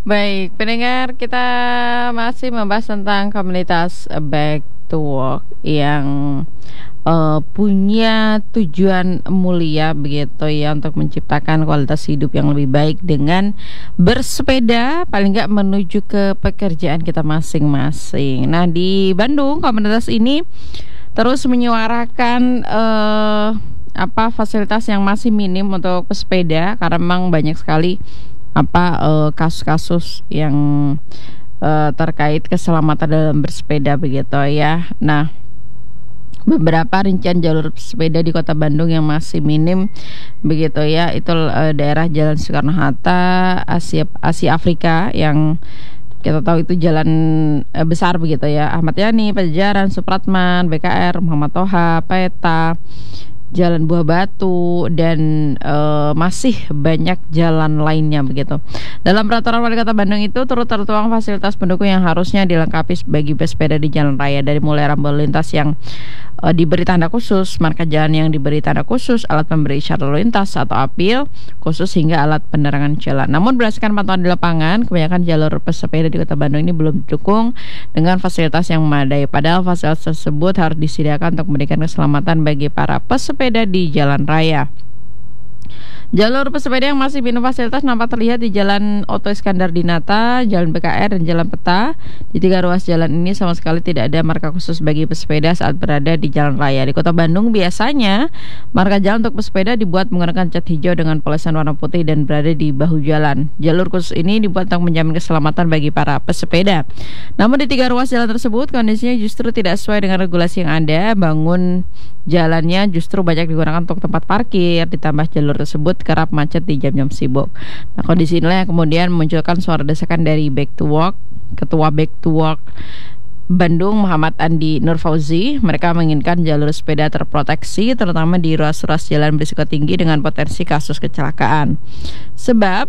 Baik, pendengar, kita masih membahas tentang komunitas Back to Work yang punya tujuan mulia begitu ya, untuk menciptakan kualitas hidup yang lebih baik dengan bersepeda paling nggak menuju ke pekerjaan kita masing-masing. Nah, di Bandung komunitas ini terus menyuarakan fasilitas yang masih minim untuk pesepeda, karena memang banyak sekali kasus-kasus yang terkait keselamatan dalam bersepeda begitu ya. Nah, beberapa rincian jalur sepeda di Kota Bandung yang masih minim begitu ya, itu daerah Jalan Soekarno Hatta, Asia Afrika yang kita tahu itu jalan besar begitu ya, Ahmad Yani, Pajajaran, Supratman, BKR, Muhammad Toha, Peta, Jalan Buah Batu, dan masih banyak jalan lainnya begitu. Dalam peraturan Wali Kota Bandung itu turut tertuang fasilitas pendukung yang harusnya dilengkapi bagi pesepeda di jalan raya, dari mulai rambu lintas yang diberi tanda khusus, marka jalan yang diberi tanda khusus, alat pemberi isyarat lalu lintas atau apil khusus, hingga alat penerangan jalan. Namun berdasarkan pantauan di lapangan, kebanyakan jalur pesepeda di Kota Bandung ini belum didukung dengan fasilitas yang memadai. Padahal fasilitas tersebut harus disediakan untuk memberikan keselamatan bagi para pesepeda di jalan raya. Jalur pesepeda yang masih minim fasilitas nampak terlihat di Jalan Oto Iskandar Dinata, Jalan BKR, dan Jalan Peta. Di 3 ruas jalan ini sama sekali tidak ada marka khusus bagi pesepeda saat berada di jalan raya. Di Kota Bandung biasanya marka jalan untuk pesepeda dibuat menggunakan cat hijau dengan polesan warna putih dan berada di bahu jalan. Jalur khusus ini dibuat untuk menjamin keselamatan bagi para pesepeda. Namun di 3 ruas jalan tersebut kondisinya justru tidak sesuai dengan regulasi yang ada. Bangun jalannya justru banyak digunakan untuk tempat parkir, ditambah jalur tersebut kerap macet di jam-jam sibuk. Nah, kondisi inilah yang kemudian memunculkan suara desakan dari Back to Work, Ketua Back to Work Bandung Muhammad Andi Nurfauzi. Mereka menginginkan jalur sepeda terproteksi, terutama di ruas-ruas jalan berisiko tinggi dengan potensi kasus kecelakaan. Sebab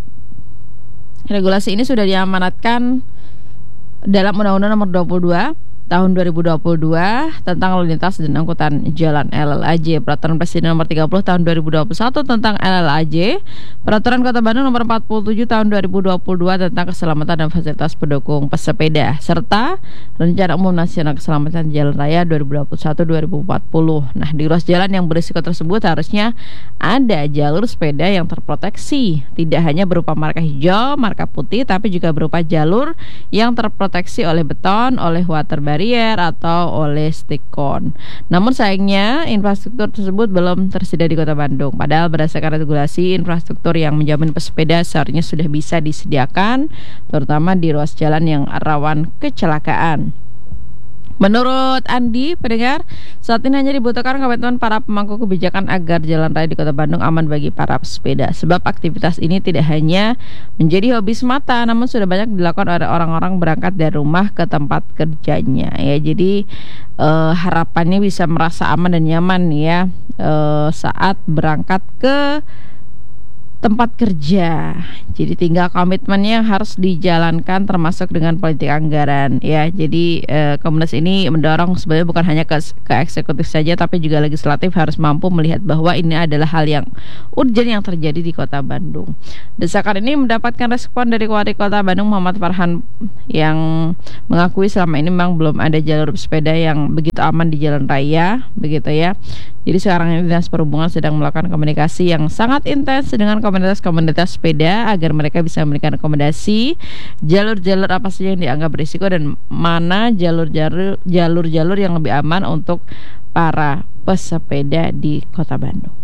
regulasi ini sudah diamanatkan dalam Undang-Undang Nomor 22 Tahun 2022 tentang lalu lintas dan angkutan jalan LLAJ, Peraturan Presiden Nomor 30 Tahun 2021 tentang LLAJ, Peraturan Kota Bandung Nomor 47 Tahun 2022 tentang keselamatan dan fasilitas pendukung pesepeda, serta Rencana Umum Nasional Keselamatan Jalan Raya 2021-2040. Nah, di ruas jalan yang berisiko tersebut harusnya ada jalur sepeda yang terproteksi, tidak hanya berupa marka hijau, marka putih, tapi juga berupa jalur yang terproteksi oleh beton, oleh water barrier, atau oleh stick-on. Namun sayangnya infrastruktur tersebut belum tersedia di Kota Bandung. Padahal berdasarkan regulasi, infrastruktur yang menjamin pesepeda seharusnya sudah bisa disediakan, terutama di ruas jalan yang rawan kecelakaan. Menurut Andi, pendengar, saat ini hanya dibutuhkan komitmen para pemangku kebijakan agar jalan raya di Kota Bandung aman bagi para pesepeda. Sebab aktivitas ini tidak hanya menjadi hobi semata, namun sudah banyak dilakukan oleh orang-orang berangkat dari rumah ke tempat kerjanya. Ya, jadi harapannya bisa merasa aman dan nyaman ya saat berangkat ke tempat kerja. Jadi tinggal komitmennya yang harus dijalankan, termasuk dengan politik anggaran ya. Jadi komunitas ini mendorong sebenarnya bukan hanya ke eksekutif saja, tapi juga legislatif harus mampu melihat bahwa ini adalah hal yang urgent yang terjadi di Kota Bandung. Desakan ini mendapatkan respon dari Wali Kota Bandung Muhammad Farhan yang mengakui selama ini memang belum ada jalur sepeda yang begitu aman di jalan raya begitu ya. Jadi sekarang ini Dinas Perhubungan sedang melakukan komunikasi yang sangat intens dengan komunitas-komunitas sepeda agar mereka bisa memberikan rekomendasi jalur-jalur apa saja yang dianggap berisiko dan mana jalur-jalur yang lebih aman untuk para pesepeda di Kota Bandung.